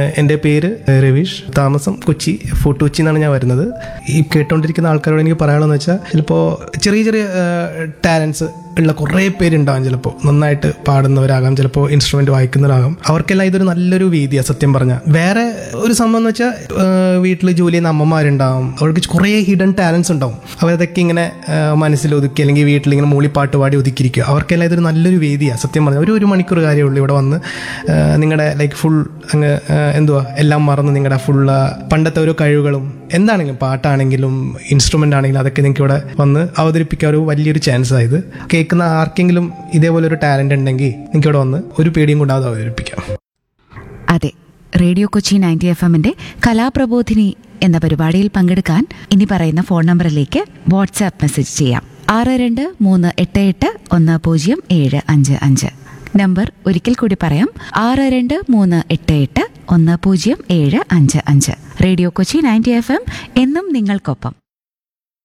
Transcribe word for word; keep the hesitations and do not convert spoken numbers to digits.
എൻ്റെ പേര് രവീഷ്, താമസം കൊച്ചി, ഫോർട്ട് കൊച്ചി എന്നാണ് ഞാൻ വരുന്നത്. ഈ കേട്ടോണ്ടിരിക്കുന്ന ആൾക്കാരോട് എനിക്ക് പറയാനുള്ളതെന്ന് വെച്ചാൽ, ചിലപ്പോൾ ചെറിയ ചെറിയ ടാലൻസ് ഉള്ള കുറേ പേരുണ്ടാകും. ചിലപ്പോൾ നന്നായിട്ട് പാടുന്നവരാകാം, ചിലപ്പോൾ ഇൻസ്ട്രുമെന്റ് വായിക്കുന്നവരാകാം. അവർക്കെല്ലാം ഇതൊരു നല്ലൊരു വേദിയാണ് സത്യം പറഞ്ഞാൽ. വേറെ ഒരു സംഭവം എന്ന് വെച്ചാൽ, വീട്ടിൽ ജോലി ചെയ്യുന്ന അമ്മമാരുണ്ടാവും, അവർക്ക് കുറേ ഹിഡൻ ടാലൻസ് ഉണ്ടാവും. അവരതൊക്കെ ഇങ്ങനെ മനസ്സിൽ ഒതുക്കി അല്ലെങ്കിൽ വീട്ടിൽ ഇങ്ങനെ മൂളിപ്പാട്ട് പാടി ഒതുക്കിയിരിക്കുക. അവർക്കെല്ലാം ഇതൊരു നല്ലൊരു വേദിയാണ് സത്യം പറഞ്ഞാൽ. ഒരു ഒരു മണിക്കൂർ കാര്യമുള്ളൂ ഇവിടെ വന്ന് നിങ്ങളുടെ ലൈക്ക് ഫുൾ അങ്ങ് എന്തുവാ എല്ലാം മറന്ന് നിങ്ങളുടെ ഫുൾ പണ്ടത്തെ ഓരോ കഴിവുകളും എന്താണെങ്കിലും പാട്ടാണെങ്കിലും ഇൻസ്ട്രുമെന്റ് ആണെങ്കിലും അതൊക്കെ നിങ്ങൾക്ക് ഇവിടെ വന്ന് അവതരിപ്പിക്കാൻ ഒരു വലിയൊരു ചാൻസ് ആയത്. കേൾക്കുന്ന ആർക്കെങ്കിലും ഇതേപോലെ ഒരു ടാലന്റ് ഉണ്ടെങ്കിൽ നിങ്ങൾക്ക് ഇവിടെ വന്ന് ഒരു പേടിയും കൂടാതെ അവതരിപ്പിക്കാം. അതെ, റേഡിയോ കൊച്ചി നയൻറ്റി എഫ് എമ്മിന്റെ കലാപ്രബോധിനി എന്ന പരിപാടിയിൽ പങ്കെടുക്കാൻ ഇനി പറയുന്ന ഫോൺ നമ്പറിലേക്ക് വാട്സാപ്പ് മെസ്സേജ് ചെയ്യാം. ആറ് രണ്ട് മൂന്ന് എട്ട് എട്ട് ഒന്ന് പൂജ്യം ഏഴ് അഞ്ച് അഞ്ച്. നമ്പർ ഒരിക്കൽ കൂടി പറയാം, ആറ് രണ്ട് മൂന്ന് എട്ട് എട്ട് ഒന്ന് പൂജ്യം ഏഴ് അഞ്ച് അഞ്ച്. Radio Kochi ninety F M എന്നും നിങ്ങൾക്കൊപ്പം.